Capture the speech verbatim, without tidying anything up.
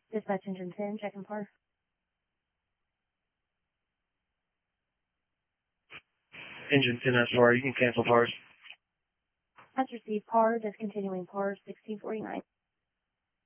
Dispatch engine ten, checking par. Engine ten S R, you can cancel pars. Has received par, discontinuing par sixteen forty-nine.